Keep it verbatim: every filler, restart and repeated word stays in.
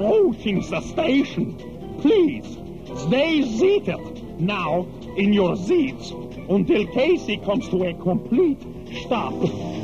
approaching the station. Please, stay seated now in your seats until Casey comes to a complete stop.